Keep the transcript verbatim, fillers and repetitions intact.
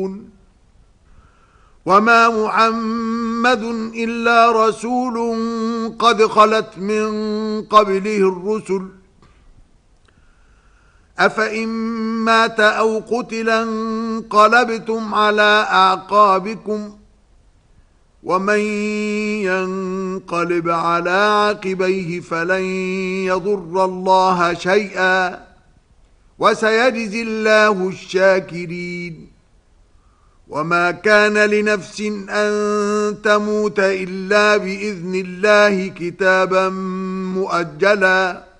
يعلمون وما محمد إلا رسول قد خلت من قبله الرسل أفإن مات أو قتلا انقلبتم على أعقابكم ومن ينقلب على عقبيه فلن يضر الله شيئا وسيجزي الله الشاكرين وما كان لنفس أن تموت إلا بإذن الله كتابا مؤجلا